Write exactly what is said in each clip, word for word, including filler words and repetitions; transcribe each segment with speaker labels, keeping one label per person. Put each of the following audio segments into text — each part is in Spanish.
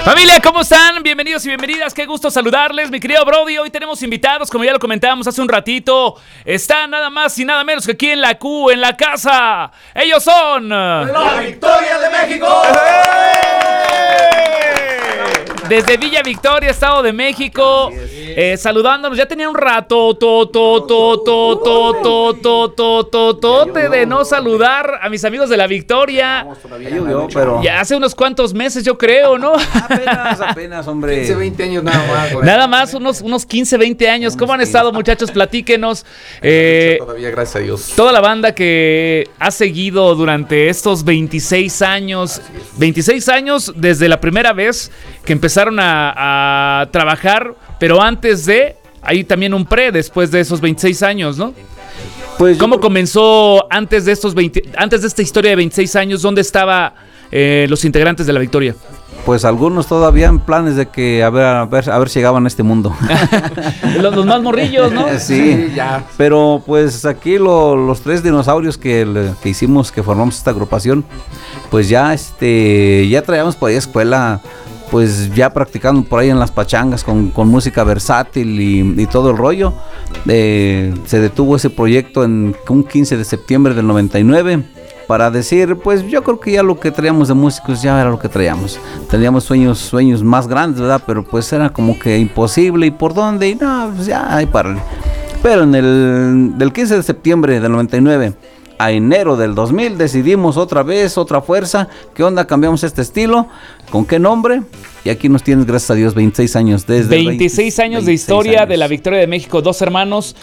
Speaker 1: Familia, ¿cómo están? Bienvenidos y bienvenidas, qué gusto saludarles, mi querido Brody. Hoy tenemos invitados, como ya lo comentábamos hace un ratito. Está nada más y nada menos que aquí en la Q, en la casa. Ellos son...
Speaker 2: ¡La Victoria de México!
Speaker 1: Desde Villa Victoria, Estado de México, eh, saludándonos. Ya tenía un rato, to, to, to, to, to, to, to, to, to, tote de no saludar a mis amigos de la Victoria.
Speaker 3: Llovió, pero...
Speaker 1: Ya hace unos cuantos meses, yo creo, ¿no?
Speaker 3: Apenas, apenas, hombre.
Speaker 2: quince, veinte años nada más, güey.
Speaker 1: Nada más, unos, unos quince, veinte años. ¿Cómo han estado, muchachos? Platíquenos. Eh,
Speaker 2: Todavía, gracias a Dios.
Speaker 1: toda la banda que ha seguido durante estos veintiséis años, veintiséis años desde la primera vez que empezaron a, a trabajar, pero antes de, hay también un pre después de esos veintiséis años, ¿no?
Speaker 3: Pues
Speaker 1: ¿Cómo
Speaker 3: yo...
Speaker 1: comenzó antes de estos veinte, antes de esta historia de veintiséis años? ¿Dónde estaban eh, los integrantes de la Victoria?
Speaker 3: Pues algunos todavía en planes de que a ver, a ver, a ver si llegaban a este mundo.
Speaker 1: los, los más morrillos, ¿no?
Speaker 3: Sí,
Speaker 2: Sí, ya.
Speaker 3: Pero pues aquí lo, los tres dinosaurios que, que hicimos, que formamos esta agrupación, pues ya este ya traíamos por ahí escuela, pues ya practicando por ahí en las pachangas con, con música versátil y, y todo el rollo. Eh, se detuvo ese proyecto en un quince de septiembre del noventa y nueve para decir, pues yo creo que ya lo que traíamos de músicos ya era lo que traíamos. Teníamos sueños, sueños más grandes, ¿verdad? Pero pues era como que imposible, ¿y por dónde? Y no, pues ya, ahí para. Pero en el del quince de septiembre del noventa y nueve a enero del dos mil decidimos otra vez, otra fuerza. ¿Qué onda? Cambiamos este estilo. ¿Con qué nombre? Y aquí nos tienes, gracias a Dios, veintiséis años. Desde
Speaker 1: veintiséis
Speaker 3: veinte,
Speaker 1: años de
Speaker 3: veintiséis
Speaker 1: historia
Speaker 3: años.
Speaker 1: de la Victoria de México. Dos hermanos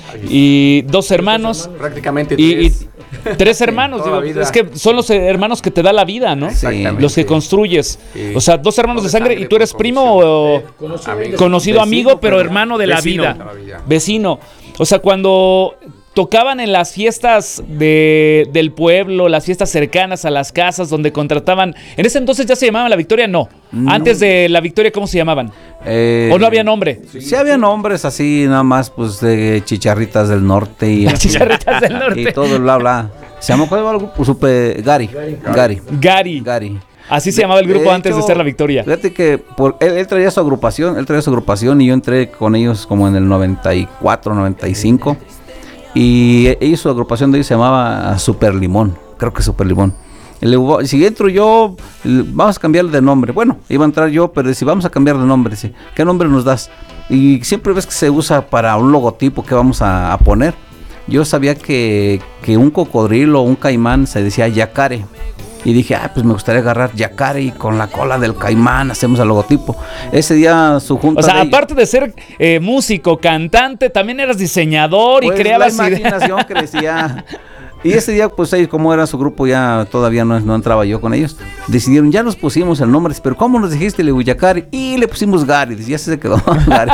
Speaker 1: y dos hermanos.
Speaker 2: Prácticamente
Speaker 1: Y, y
Speaker 2: tres.
Speaker 1: tres hermanos.
Speaker 2: Toda la
Speaker 1: Digo,
Speaker 2: vida.
Speaker 1: es que son los hermanos que te da la vida, ¿no?
Speaker 2: Exactamente.
Speaker 1: Los que construyes.
Speaker 2: Sí.
Speaker 1: O sea, dos hermanos de
Speaker 2: Dos de
Speaker 1: sangre,
Speaker 2: sangre,
Speaker 1: y tú eres
Speaker 2: por
Speaker 1: primo o
Speaker 2: conocido. Amigo.
Speaker 1: conocido amigo,
Speaker 3: Vecino,
Speaker 1: pero
Speaker 3: pero
Speaker 1: hermano de la
Speaker 2: vecino
Speaker 1: vida.
Speaker 2: de la vida.
Speaker 1: Vecino. O sea, cuando tocaban en las fiestas de, del pueblo, las fiestas cercanas a las casas donde contrataban. En ese entonces ya se llamaban La Victoria, no.
Speaker 3: No.
Speaker 1: Antes de La Victoria, ¿cómo se llamaban?
Speaker 3: Eh,
Speaker 1: ¿O no había nombre?
Speaker 3: Sí, sí había nombres así, nada más, pues de Chicharritas del Norte y,
Speaker 1: Las Chicharritas del Norte.
Speaker 3: y todo el bla bla. Se llamó, ¿cuál era el grupo? Supe, Gary. Gary.
Speaker 1: Gary.
Speaker 3: Gary.
Speaker 1: Así se llamaba el grupo
Speaker 3: De
Speaker 1: antes de
Speaker 3: hecho,
Speaker 1: ser La Victoria.
Speaker 3: Fíjate que por, él, él traía su agrupación, él traía su agrupación y yo entré con ellos como en el noventa y cuatro, noventa y cinco. Y ellos, su agrupación de ellos se llamaba Super Limón, creo que Super Limón. Y le digo, si entro yo, vamos a cambiarle de nombre. Bueno, iba a entrar yo, pero si vamos a cambiar de nombre, dice, ¿qué nombre nos das? Y siempre ves que se usa para un logotipo que vamos a, a poner. Yo sabía que, que un cocodrilo o un caimán se decía yacare. Y dije, ah, pues me gustaría agarrar yacare y con la cola del caimán hacemos el logotipo. Ese día su junta.
Speaker 1: O sea,
Speaker 3: de
Speaker 1: aparte de ser eh, músico, cantante, también eras diseñador
Speaker 3: pues
Speaker 1: y creabas
Speaker 3: la
Speaker 1: ideas.
Speaker 3: imaginación crecía. Y ese día, pues ellos, como era su grupo, ya todavía no, no entraba yo con ellos. Decidieron, ya nos pusimos el nombre, pero ¿cómo nos dijiste? Le digo, Yacari, y le pusimos Gary. Ya se quedó Gary.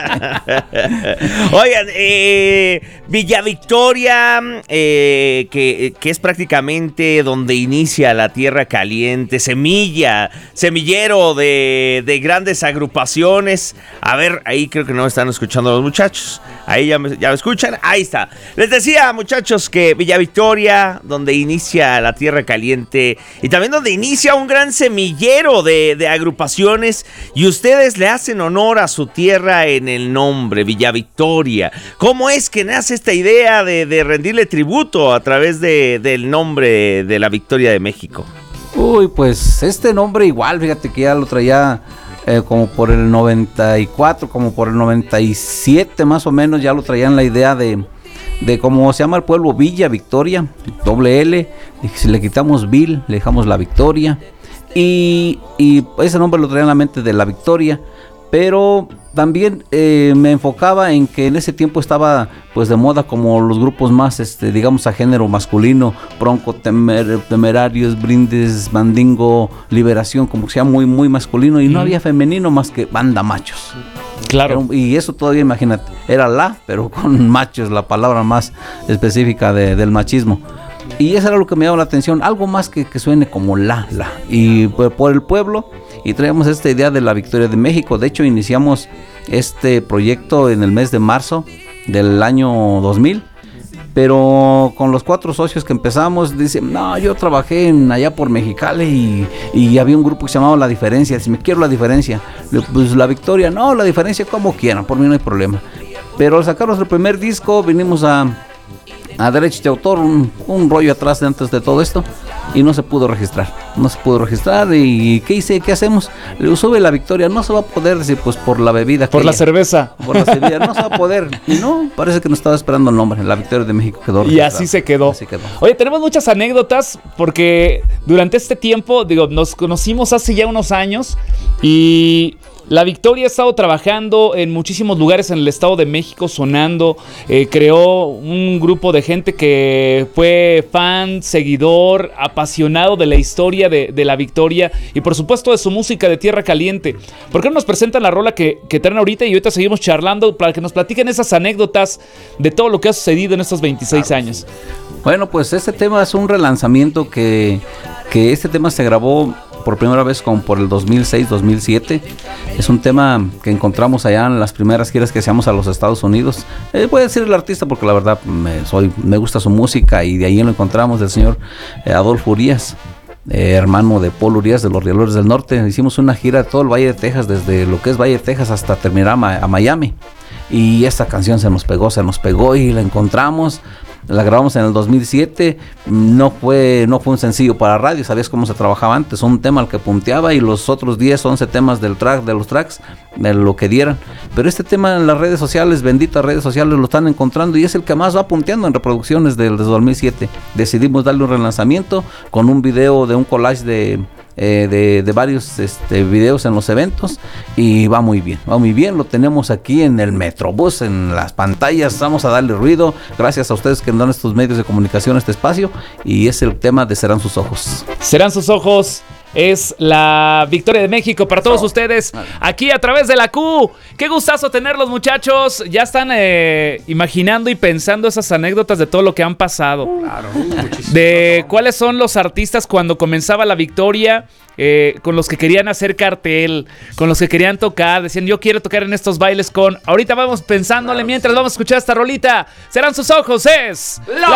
Speaker 4: Oigan, eh, Villa Victoria, eh, que, que es prácticamente donde inicia la tierra caliente, semilla, semillero de, de grandes agrupaciones. A ver, ahí creo que no me están escuchando los muchachos. Ahí ya me, ya me escuchan. Ahí está. Les decía, muchachos, que Villa Victoria, donde inicia la tierra caliente y también donde inicia un gran semillero de, de agrupaciones, y ustedes le hacen honor a su tierra en el nombre, Villa Victoria. ¿Cómo es que nace esta idea de, de rendirle tributo a través de, del nombre de la Victoria de México?
Speaker 3: Uy, pues este nombre igual, fíjate que ya lo traía eh, como por el noventa y cuatro, como por el noventa y siete más o menos, ya lo traían la idea de... de cómo se llama el pueblo, Villa Victoria, doble L, y si le quitamos Vil, le dejamos La Victoria, y, y ese nombre lo traía en la mente de La Victoria, pero también eh, me enfocaba en que en ese tiempo estaba pues de moda como los grupos más, este, digamos, a género masculino, Bronco, temer, Temerarios, Brindis, Mandingo, Liberación, como que sea muy, muy masculino, y no
Speaker 1: Mm.
Speaker 3: había femenino más que banda machos.
Speaker 1: Claro.
Speaker 3: Era, y eso todavía, imagínate, era la, pero con machos, la palabra más específica de, del machismo. Y eso era lo que me llamó la atención, algo más que, que suene como la, la. Y por, por el pueblo, y traíamos esta idea de la Victoria de México. De hecho, iniciamos este proyecto en el mes de marzo del año dos mil. pero con los cuatro socios que empezamos, dicen, no, yo trabajé en, allá por Mexicali y, y había un grupo que se llamaba La Diferencia, si me quiero La Diferencia, pues La Victoria, no, La Diferencia como quieran, por mí no hay problema. Pero al sacar nuestro primer disco, vinimos a, a derechos de autor, un, un rollo atrás de antes de todo esto, y no se pudo registrar, no se pudo registrar, y ¿qué hice? ¿Qué hacemos? Le digo, sube La Victoria, no se va a poder, decir, pues por la bebida.
Speaker 1: Por la cerveza.
Speaker 3: Por la cerveza, no se va a poder, y no, parece que no estaba esperando el nombre, La Victoria de México quedó registrado.
Speaker 1: Y así se quedó.
Speaker 3: Así quedó.
Speaker 1: Oye, tenemos muchas anécdotas, porque durante este tiempo, digo, nos conocimos hace ya unos años, y La Victoria ha estado trabajando en muchísimos lugares en el Estado de México, sonando, eh, creó un grupo de gente que fue fan, seguidor, apasionado de la historia de, de La Victoria y por supuesto de su música de Tierra Caliente. ¿Por qué no nos presentan la rola que, que traen ahorita y ahorita seguimos charlando para que nos platiquen esas anécdotas de todo lo que ha sucedido en estos veintiséis claro, años?
Speaker 3: Bueno, pues este tema es un relanzamiento que, que este tema se grabó por primera vez como por el dos mil seis, dos mil siete. Es un tema que encontramos allá en las primeras giras que hacíamos a los Estados Unidos. Eh, voy a decir el artista porque la verdad me, soy, me gusta su música y de ahí lo encontramos del señor eh, Adolfo Urias, eh, hermano de Paul Urias de los Rieleros del Norte. Hicimos una gira de todo el Valle de Texas, desde lo que es Valle de Texas hasta terminar a, Ma- a Miami. Y esta canción se nos pegó, se nos pegó y la encontramos. La grabamos en el dos mil siete, no fue, no fue un sencillo para radio, sabías cómo se trabajaba antes, un tema al que punteaba y los otros diez, once temas del track, de los tracks, de lo que dieran. Pero este tema en las redes sociales, benditas redes sociales, lo están encontrando y es el que más va punteando en reproducciones del, del dos mil siete. Decidimos darle un relanzamiento con un video de un collage de... Eh, de, de varios este, videos en los eventos y va muy bien, va muy bien, lo tenemos aquí en el Metrobús, en las pantallas, vamos a darle ruido, gracias a ustedes que nos dan estos medios de comunicación, este espacio, y es el tema de Serán sus ojos.
Speaker 1: Serán sus ojos. Es La Victoria de México para todos ustedes aquí a través de la Q. Qué gustazo tenerlos, muchachos. Ya están eh, imaginando y pensando esas anécdotas de todo lo que han pasado.
Speaker 2: Claro, muchísimo.
Speaker 1: De cuáles son los artistas cuando comenzaba La Victoria, eh, con los que querían hacer cartel, con los que querían tocar, decían yo quiero tocar en estos bailes con... Ahorita vamos pensándole, claro, mientras vamos a escuchar esta rolita. Serán sus ojos, es...
Speaker 2: La,